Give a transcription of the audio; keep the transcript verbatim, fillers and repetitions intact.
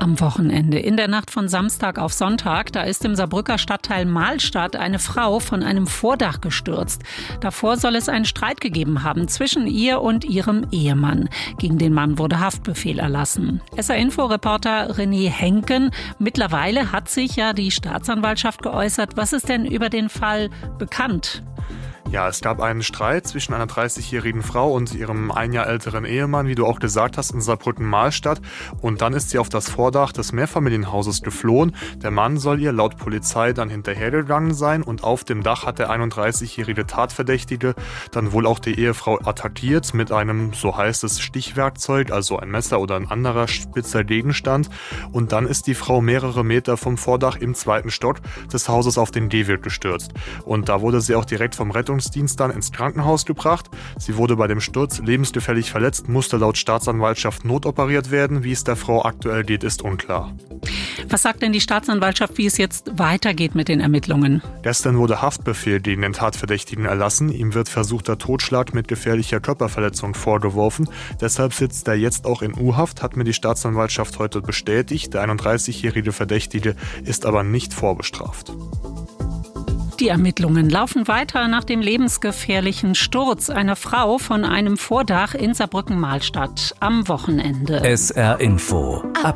Am Wochenende, in der Nacht von Samstag auf Sonntag, da ist im Saarbrücker Stadtteil Mahlstadt eine Frau von einem Vordach gestürzt. Davor soll es einen Streit gegeben haben zwischen ihr und ihrem Ehemann. Gegen den Mann wurde Haftbefehl erlassen. S R-Info-Reporter René Henken. Mittlerweile hat sich ja die Staatsanwaltschaft geäußert. Was ist denn über den Fall bekannt? Ja, es gab einen Streit zwischen einer dreißigjährigen Frau und ihrem ein Jahr älteren Ehemann, wie du auch gesagt hast, in Saarbrücken-Mahlstadt. Und dann ist sie auf das Vordach des Mehrfamilienhauses geflohen. Der Mann soll ihr laut Polizei dann hinterhergegangen sein und auf dem Dach hat der einunddreißigjährige Tatverdächtige dann wohl auch die Ehefrau attackiert mit einem, so heißt es, Stichwerkzeug, also ein Messer oder ein anderer spitzer Gegenstand. Und dann ist die Frau mehrere Meter vom Vordach im zweiten Stock des Hauses auf den Gehweg gestürzt. Und da wurde sie auch direkt vom Rettungsdienst dann ins Krankenhaus gebracht. Sie wurde bei dem Sturz lebensgefährlich verletzt, musste laut Staatsanwaltschaft notoperiert werden. Wie es der Frau aktuell geht, ist unklar. Was sagt denn die Staatsanwaltschaft, wie es jetzt weitergeht mit den Ermittlungen? Gestern wurde Haftbefehl gegen den Tatverdächtigen erlassen. Ihm wird versuchter Totschlag mit gefährlicher Körperverletzung vorgeworfen. Deshalb sitzt er jetzt auch in U-Haft, hat mir die Staatsanwaltschaft heute bestätigt. Der einunddreißigjährige Verdächtige ist aber nicht vorbestraft. Die Ermittlungen laufen weiter nach dem lebensgefährlichen Sturz einer Frau von einem Vordach in Saarbrücken-Mahlstadt am Wochenende. S R Info.